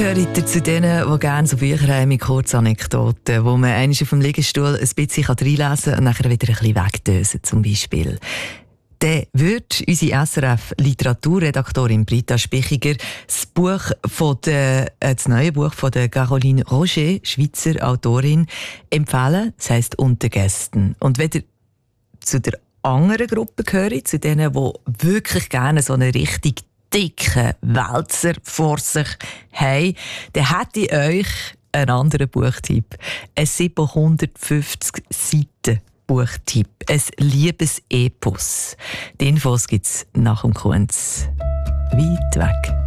gehört zu denen, die gerne so Bücher haben mit Kurzanekdoten, wo man einmal auf dem Liegestuhl ein bisschen reinlesen kann und nachher wieder ein bisschen wegdösen, zum Beispiel. Dann wird unsere SRF-Literaturredaktorin Britta Spichiger das neue Buch von der Caroline Roger, Schweizer Autorin, empfehlen. Das heisst «Unter Gästen». Und wenn ihr zu der anderen Gruppe gehört, zu denen, die wirklich gerne so eine richtig dicken Wälzer vor sich haben, dann hätte ich euch einen anderen Buchtipp. Ein 750 Seiten Buchtipp. Ein Liebesepos. Die Infos gibt es nach dem Kunz. Weit weg.